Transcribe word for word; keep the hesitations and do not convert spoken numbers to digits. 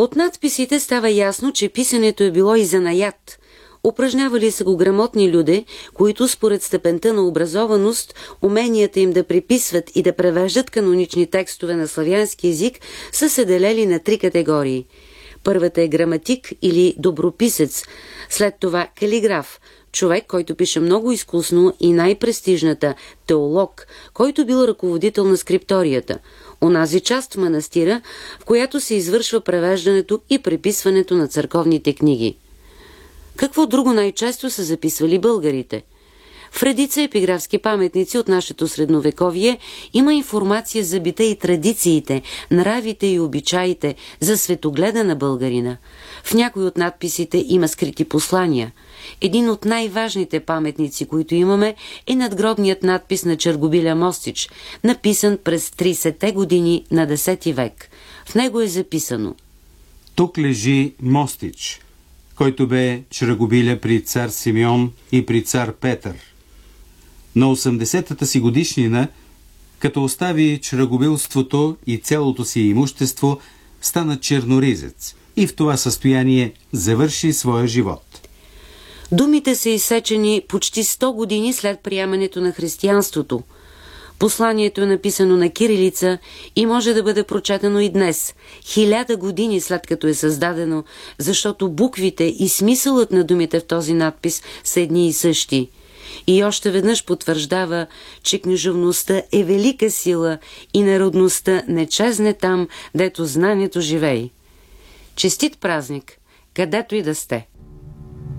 От надписите става ясно, че писането е било и занаят. Упражнявали са го грамотни люди, които според степента на образованост, уменията им да приписват и да превеждат канонични текстове на славянски език са се делели на три категории. Първата е граматик или доброписец, след това калиграф, човек, който пише много изкусно, и най-престижната – теолог, който бил ръководител на скрипторията, онази част в манастира, в която се извършва превеждането и преписването на църковните книги. Какво друго най-често са записвали българите? В редица епиграфски паметници от нашето средновековие има информация за бита и традициите, нравите и обичаите, за светогледа на българина. В някои от надписите има скрити послания. Един от най-важните паметници, които имаме, е надгробният надпис на Чаргобиля Мостич, написан през тридесетте години на десети век. В него е записано: тук лежи Мостич, който бе Чаргобиля при цар Симеон и при цар Петър. На осемдесетата си годишнина, като остави чаргобилството и цялото си имущество, стана черноризец и в това състояние завърши своя живот. Думите са изсечени почти сто години след приемането на християнството. Посланието е написано на кирилица и може да бъде прочетено и днес, хиляда години след като е създадено, защото буквите и смисълът на думите в този надпис са едни и същи. И още веднъж потвърждава, че книжовността е велика сила и народността не чезне там, дето знанието живей. Честит празник, където и да сте!